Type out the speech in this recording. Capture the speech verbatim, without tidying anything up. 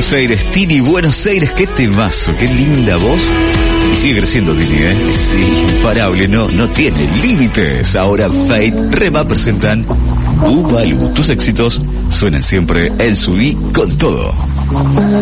Buenos Aires, Tini, Buenos Aires, qué temazo, qué linda voz. Y sigue creciendo Tini, ¿eh? Es imparable, no, no tiene límites. Ahora Fate Rema presentan Bubalu. Tus éxitos suenan siempre en Subí con todo.